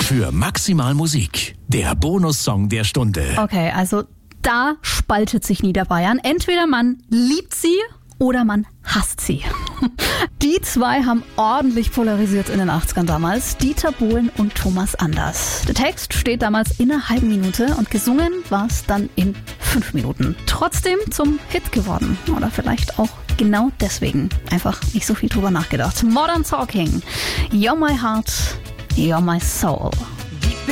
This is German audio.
für Maximal Musik, der Bonussong der Stunde. Okay, also da spaltet sich Niederbayern. Entweder man liebt sie oder man hasst sie. Die zwei haben ordentlich polarisiert in den 80ern damals. Dieter Bohlen und Thomas Anders. Der Text steht damals in einer halben Minute und gesungen war es dann in 5 Minuten. Trotzdem zum Hit geworden. Oder vielleicht auch genau deswegen. Einfach nicht so viel drüber nachgedacht. Modern Talking. You're my heart, you're my soul.